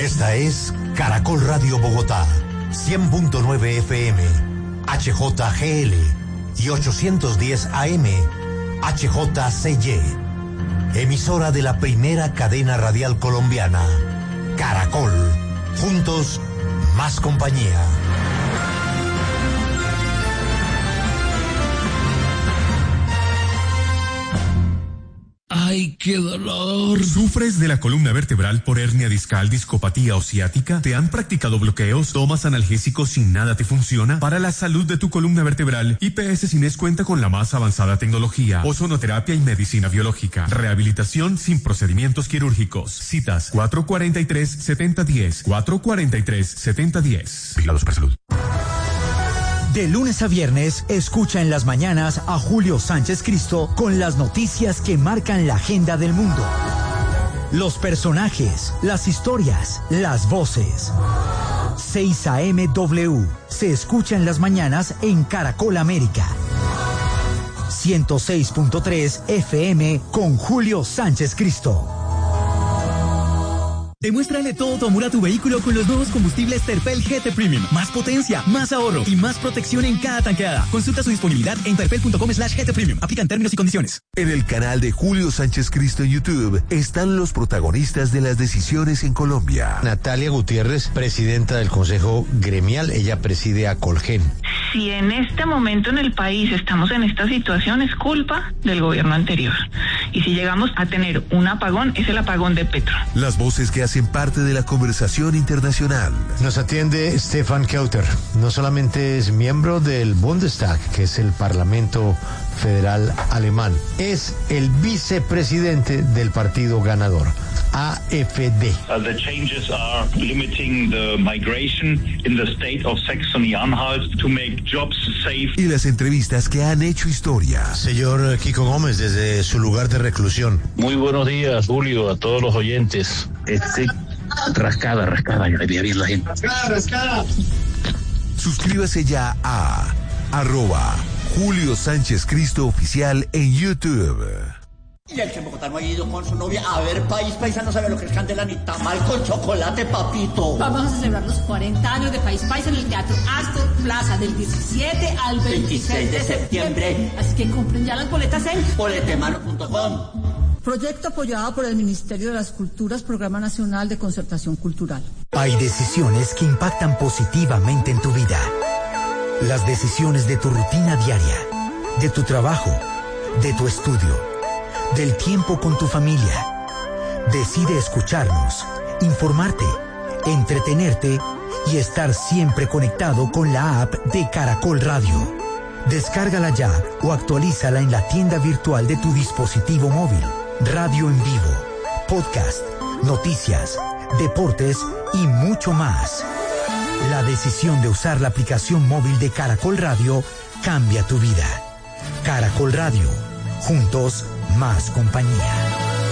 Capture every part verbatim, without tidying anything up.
Esta es Caracol Radio Bogotá, cien punto nueve F M, H J G L y ochocientos diez A M, H J C Y. Emisora de la primera cadena radial colombiana, Caracol. Juntos, más compañía. ¡Ay, qué dolor! ¿Sufres de la columna vertebral por hernia discal, discopatía o ciática? ¿Te han practicado bloqueos? ¿Tomas analgésicos y nada te funciona? Para la salud de tu columna vertebral, I P S Cines cuenta con la más avanzada tecnología, ozonoterapia y medicina biológica. Rehabilitación sin procedimientos quirúrgicos. Citas cuatro cuatro tres, siete cero uno cero, cuatro cuatro tres, siete cero uno cero. Vigilados por salud. De lunes a viernes, escucha en las mañanas a Julio Sánchez Cristo con las noticias que marcan la agenda del mundo. Los personajes, las historias, las voces. seis A M W se escucha en las mañanas en Caracol América. ciento seis punto tres F M con Julio Sánchez Cristo. Demuéstrale todo tu amor a tu vehículo con los nuevos combustibles Terpel G T Premium. Más potencia, más ahorro y más protección en cada tanqueada. Consulta su disponibilidad en terpel punto com slash G T Premium. Aplican términos y condiciones. En el canal de Julio Sánchez Cristo en YouTube están los protagonistas de las decisiones en Colombia. Natalia Gutiérrez, presidenta del Consejo Gremial, ella preside a Colgen. Si en este momento en el país estamos en esta situación, es culpa del gobierno anterior. Y si llegamos a tener un apagón, es el apagón de Petro. Las voces que hacen parte de la conversación internacional. Nos atiende Stefan Kauter. No solamente es miembro del Bundestag, que es el Parlamento Federal Alemán, es el vicepresidente del partido ganador, A F D. Uh, the changes are limiting the migration in the state of Saxony-Anhalt to make jobs safe. Y las entrevistas que han hecho historia. Señor Kiko Gómez, desde su lugar de reclusión. Muy buenos días, Julio, a todos los oyentes. Este, rascada, rascada, ya le vi a bien la gente. Rascada, rascada. Suscríbase ya a arroba Julio Sánchez Cristo Oficial en YouTube. Y el que en Bogotá no ha ido con su novia a ver País Paisa no sabe lo que es candela ni tamal con chocolate, papito. Vamos a celebrar los cuarenta años de País Paisa en el Teatro Astor Plaza del diecisiete al veintiséis de septiembre. Así que compren ya las boletas en boletemano punto com. Proyecto apoyado por el Ministerio de las Culturas, Programa Nacional de Concertación Cultural. Hay decisiones que impactan positivamente en tu vida. Las decisiones de tu rutina diaria, de tu trabajo, de tu estudio, del tiempo con tu familia. Decide escucharnos, informarte, entretenerte y estar siempre conectado con la app de Caracol Radio. Descárgala ya o actualízala en la tienda virtual de tu dispositivo móvil. Radio en vivo, podcast, noticias, deportes y mucho más. La decisión de usar la aplicación móvil de Caracol Radio cambia tu vida. Caracol Radio, juntos, más compañía.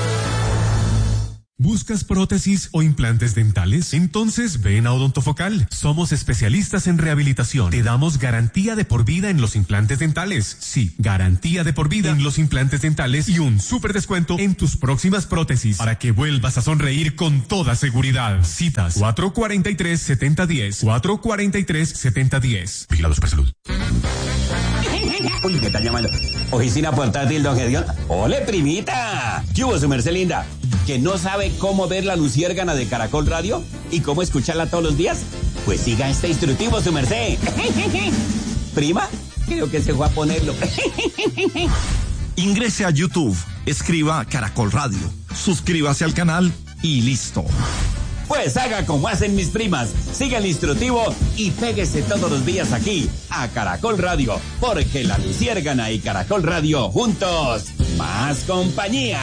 ¿Buscas prótesis o implantes dentales? Entonces ven a Odontofocal. Somos especialistas en rehabilitación. Te damos garantía de por vida en los implantes dentales. Sí, garantía de por vida en los implantes dentales y un súper descuento en tus próximas prótesis para que vuelvas a sonreír con toda seguridad. Citas cuatro cuatro tres, siete cero uno cero, cuatro cuatro tres, siete cero uno cero. Vigilados por salud. Uy, ¿qué están llamando? Oficina portátil, don Gedión. ¡Ole, primita! ¿Qué hubo, su merced linda? ¿Que no sabe cómo ver la luciérgana de Caracol Radio? ¿Y cómo escucharla todos los días? Pues siga este instructivo, su merced. ¿Prima? Creo que se fue a ponerlo. Ingrese a YouTube, escriba Caracol Radio, suscríbase al canal y listo. Pues haga como hacen mis primas, siga el instructivo y péguese todos los días aquí a Caracol Radio, porque la luciérgana y Caracol Radio juntos, más compañía.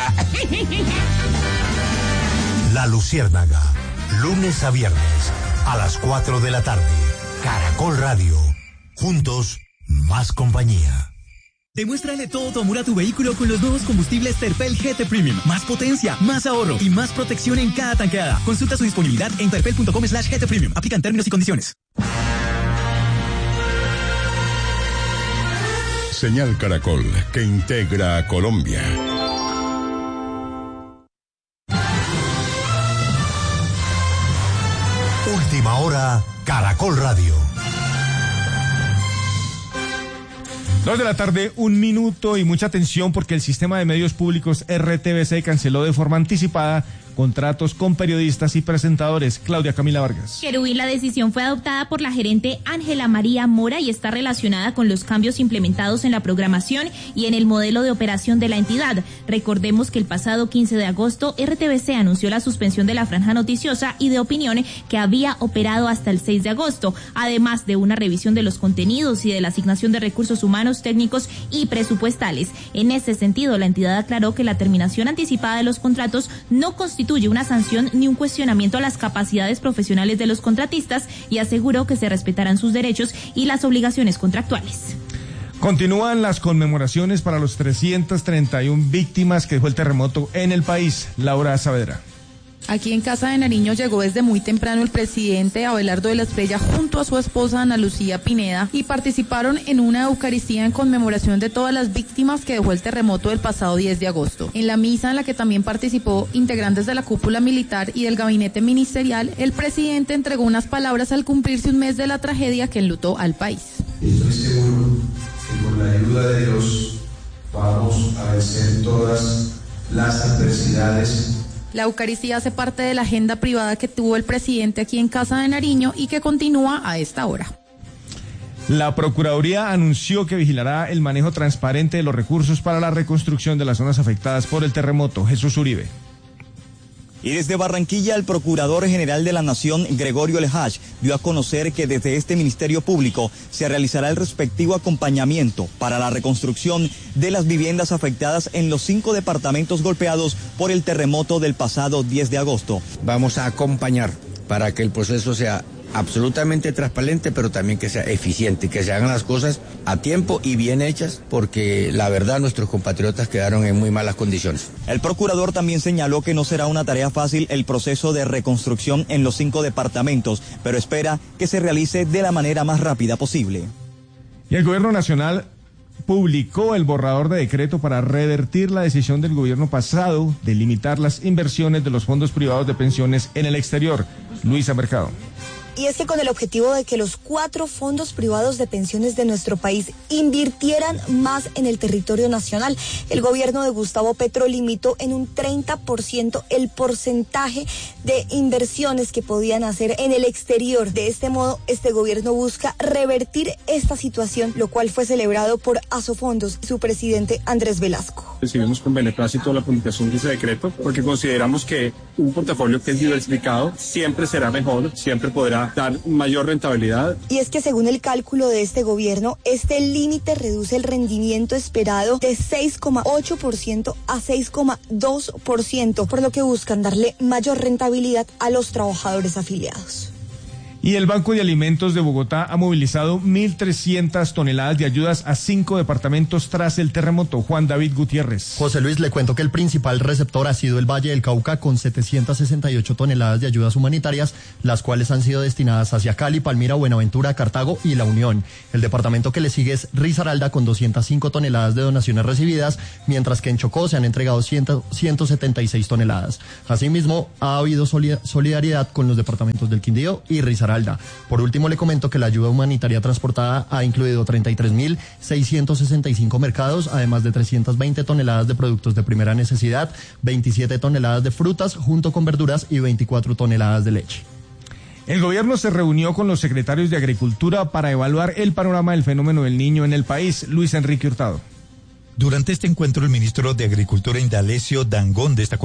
La Luciérnaga, lunes a viernes a las cuatro de la tarde. Caracol Radio, juntos, más compañía. Demuéstrale todo tu amor a tu vehículo con los nuevos combustibles Terpel G T Premium. Más potencia, más ahorro y más protección en cada tanqueada. Consulta su disponibilidad en terpel punto com slash G T Premium. Aplican términos y condiciones. Señal Caracol, que integra a Colombia. Última hora, Caracol Radio. Dos de la tarde, un minuto y mucha atención porque el sistema de medios públicos R T V C canceló de forma anticipada contratos con periodistas y presentadores. Claudia Camila Vargas. Querubín, la decisión fue adoptada por la gerente Ángela María Mora y está relacionada con los cambios implementados en la programación y en el modelo de operación de la entidad. Recordemos que el pasado quince de agosto R T V C anunció la suspensión de la franja noticiosa y de opinión que había operado hasta el seis de agosto, además de una revisión de los contenidos y de la asignación de recursos humanos, técnicos y presupuestales. En ese sentido, la entidad aclaró que la terminación anticipada de los contratos no constituye una sanción ni un cuestionamiento a las capacidades profesionales de los contratistas y aseguró que se respetarán sus derechos y las obligaciones contractuales. Continúan las conmemoraciones para los trescientas treinta y una víctimas que dejó el terremoto en el país. Laura Saavedra. Aquí en Casa de Nariño llegó desde muy temprano el presidente Abelardo de la Espriella junto a su esposa Ana Lucía Pineda y participaron en una eucaristía en conmemoración de todas las víctimas que dejó el terremoto del pasado diez de agosto. En la misa, en la que también participó integrantes de la cúpula militar y del gabinete ministerial, el presidente entregó unas palabras al cumplirse un mes de la tragedia que enlutó al país. Estoy seguro que con la ayuda de Dios vamos a vencer todas las adversidades. La Eucaristía hace parte de la agenda privada que tuvo el presidente aquí en Casa de Nariño y que continúa a esta hora. La Procuraduría anunció que vigilará el manejo transparente de los recursos para la reconstrucción de las zonas afectadas por el terremoto. Jesús Uribe. Y desde Barranquilla, el Procurador General de la Nación, Gregorio Lejach, dio a conocer que desde este Ministerio Público se realizará el respectivo acompañamiento para la reconstrucción de las viviendas afectadas en los cinco departamentos golpeados por el terremoto del pasado diez de agosto. Vamos a acompañar para que el proceso sea absolutamente transparente, pero también que sea eficiente, que se hagan las cosas a tiempo y bien hechas, porque la verdad nuestros compatriotas quedaron en muy malas condiciones. El procurador también señaló que no será una tarea fácil el proceso de reconstrucción en los cinco departamentos, pero espera que se realice de la manera más rápida posible. Y el gobierno nacional publicó el borrador de decreto para revertir la decisión del gobierno pasado de limitar las inversiones de los fondos privados de pensiones en el exterior. Luisa Mercado. Y es que con el objetivo de que los cuatro fondos privados de pensiones de nuestro país invirtieran más en el territorio nacional, el gobierno de Gustavo Petro limitó en un treinta por ciento el porcentaje de inversiones que podían hacer en el exterior. De este modo, este gobierno busca revertir esta situación, lo cual fue celebrado por Asofondos y su presidente Andrés Velasco. Recibimos con beneplácito la publicación de ese decreto porque consideramos que un portafolio que es diversificado siempre será mejor, siempre podrá dar mayor rentabilidad. Y es que según el cálculo de este gobierno, este límite reduce el rendimiento esperado de seis coma ocho por ciento a seis coma dos por ciento, por lo que buscan darle mayor rentabilidad a los trabajadores afiliados. Y el Banco de Alimentos de Bogotá ha movilizado mil trescientas toneladas de ayudas a cinco departamentos tras el terremoto. Juan David Gutiérrez. José Luis, le cuento que el principal receptor ha sido el Valle del Cauca con setecientas sesenta y ocho toneladas de ayudas humanitarias, las cuales han sido destinadas hacia Cali, Palmira, Buenaventura, Cartago y La Unión. El departamento que le sigue es Risaralda con doscientas cinco toneladas de donaciones recibidas, mientras que en Chocó se han entregado ciento setenta y seis toneladas. Asimismo, ha habido solidaridad con los departamentos del Quindío y Risaralda. Por último, le comento que la ayuda humanitaria transportada ha incluido treinta y tres mil seiscientos sesenta y cinco mercados, además de trescientas veinte toneladas de productos de primera necesidad, veintisiete toneladas de frutas junto con verduras y veinticuatro toneladas de leche. El gobierno se reunió con los secretarios de Agricultura para evaluar el panorama del fenómeno del Niño en el país. Luis Enrique Hurtado. Durante este encuentro, el ministro de Agricultura, Indalecio Dangond, destacó